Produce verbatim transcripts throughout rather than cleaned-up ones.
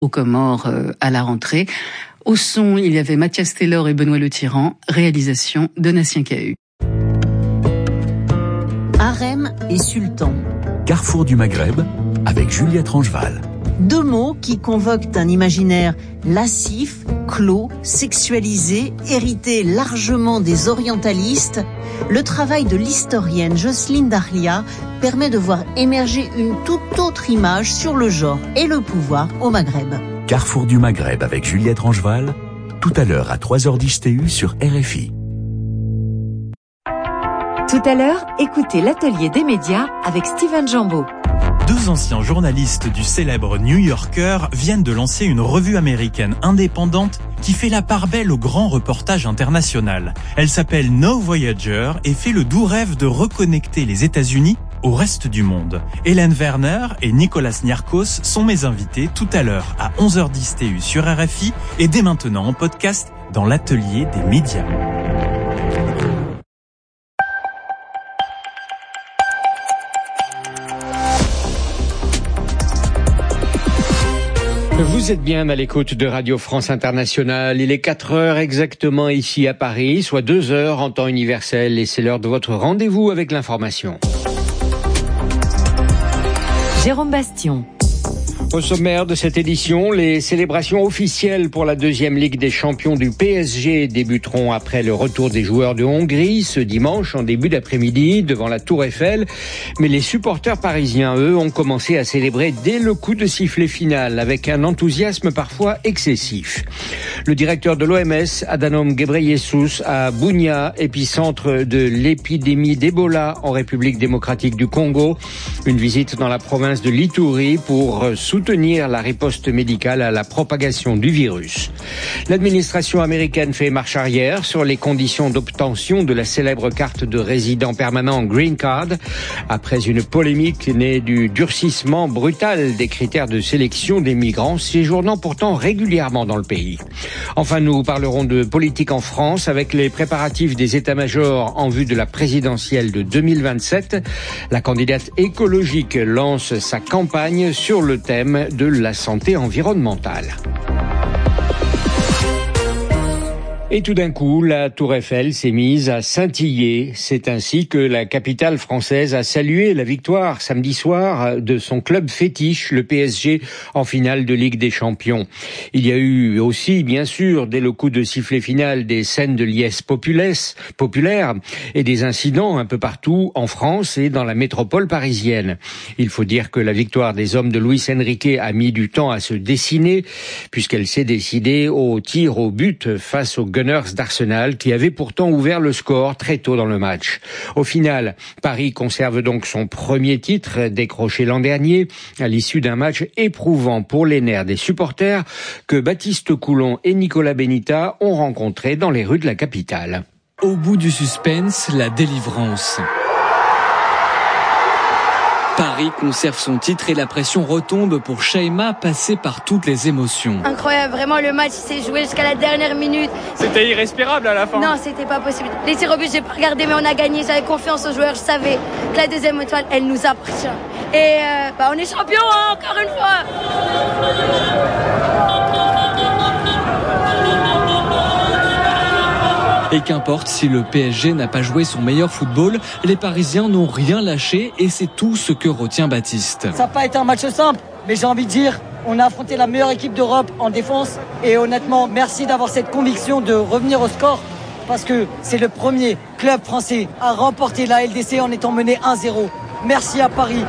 aux Comores euh, à la rentrée. Au son, il y avait Mathias Taylor et Benoît Le Tyran. Réalisation Donatien Cahu. Harem et sultan. Carrefour du Maghreb avec Juliette Rangeval. Deux mots qui convoquent un imaginaire lascif, clos, sexualisé, hérité largement des orientalistes. Le travail de l'historienne Jocelyne Dahlia permet de voir émerger une toute autre image sur le genre et le pouvoir au Maghreb. Carrefour du Maghreb avec Juliette Rangeval, tout à l'heure à trois heures dix T U sur R F I. Tout à l'heure, écoutez l'atelier des médias avec Steven Jambeau. Deux anciens journalistes du célèbre New Yorker viennent de lancer une revue américaine indépendante qui fait la part belle au grand reportage international. Elle s'appelle No Voyager et fait le doux rêve de reconnecter les États-Unis au reste du monde. Hélène Werner et Nicolas Niarchos sont mes invités tout à l'heure à onze heures dix T U sur R F I et dès maintenant en podcast dans l'atelier des médias. Vous êtes bien à l'écoute de Radio France Internationale. Il est quatre heures exactement ici à Paris, soit deux heures en temps universel, et c'est l'heure de votre rendez-vous avec l'information. Jérôme Bastion. Au sommaire de cette édition, les célébrations officielles pour la deuxième Ligue des Champions du P S G débuteront après le retour des joueurs de Hongrie ce dimanche en début d'après-midi devant la Tour Eiffel. Mais les supporters parisiens, eux, ont commencé à célébrer dès le coup de sifflet final avec un enthousiasme parfois excessif. Le directeur de l'O M S, Adhanom Ghebreyesus, à Bunia, épicentre de l'épidémie d'Ebola en République démocratique du Congo. Une visite dans la province de l'Ituri pour soutenir soutenir la riposte médicale à la propagation du virus. L'administration américaine fait marche arrière sur les conditions d'obtention de la célèbre carte de résident permanent Green Card, après une polémique née du durcissement brutal des critères de sélection des migrants séjournant pourtant régulièrement dans le pays. Enfin, nous parlerons de politique en France avec les préparatifs des états-majors en vue de la présidentielle de deux mille vingt-sept. La candidate écologique lance sa campagne sur le thème de la santé environnementale. Et tout d'un coup, la Tour Eiffel s'est mise à scintiller. C'est ainsi que la capitale française a salué la victoire samedi soir de son club fétiche, le P S G, en finale de Ligue des Champions. Il y a eu aussi, bien sûr, dès le coup de sifflet final, des scènes de liesse populaire et des incidents un peu partout en France et dans la métropole parisienne. Il faut dire que la victoire des hommes de Luis Enrique a mis du temps à se dessiner, puisqu'elle s'est décidée au tir au but face aux Gunners d'Arsenal, qui avait pourtant ouvert le score très tôt dans le match. Au final, Paris conserve donc son premier titre décroché l'an dernier, à l'issue d'un match éprouvant pour les nerfs des supporters que Baptiste Coulon et Nicolas Benita ont rencontrés dans les rues de la capitale. Au bout du suspense, la délivrance. Paris conserve son titre et la pression retombe pour Shaima, passée par toutes les émotions. Incroyable, vraiment le match s'est joué jusqu'à la dernière minute. C'était irrespirable à la fin. Non, c'était pas possible. Les tirs au but, j'ai pas regardé, mais on a gagné. J'avais confiance aux joueurs, je savais que la deuxième étoile, elle nous appartient. Et euh, bah, on est champion, hein, encore une fois. Et qu'importe si le P S G n'a pas joué son meilleur football, les Parisiens n'ont rien lâché et c'est tout ce que retient Baptiste. Ça n'a pas été un match simple, mais j'ai envie de dire, on a affronté la meilleure équipe d'Europe en défense et honnêtement, merci d'avoir cette conviction de revenir au score parce que c'est le premier club français à remporter la L D C en étant mené un zéro. Merci à Paris.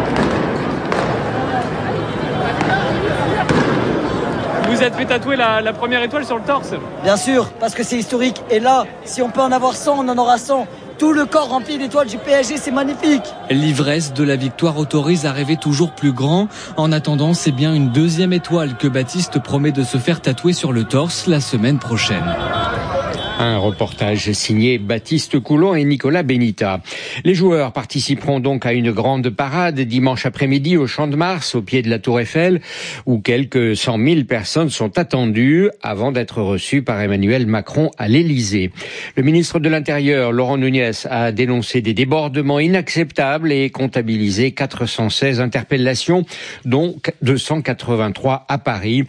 Vous êtes fait tatouer la, la première étoile sur le torse. Bien sûr, parce que c'est historique. Et là, si on peut en avoir cent, on en aura cent. Tout le corps rempli d'étoiles du P S G, c'est magnifique. L'ivresse de la victoire autorise à rêver toujours plus grand. En attendant, c'est bien une deuxième étoile que Baptiste promet de se faire tatouer sur le torse la semaine prochaine. Un reportage signé Baptiste Coulon et Nicolas Benita. Les joueurs participeront donc à une grande parade dimanche après-midi au Champ de Mars, au pied de la Tour Eiffel, où quelques cent mille personnes sont attendues avant d'être reçues par Emmanuel Macron à l'Élysée. Le ministre de l'Intérieur, Laurent Nunez, a dénoncé des débordements inacceptables et comptabilisé quatre cent seize interpellations, dont deux cent quatre-vingt-trois à Paris.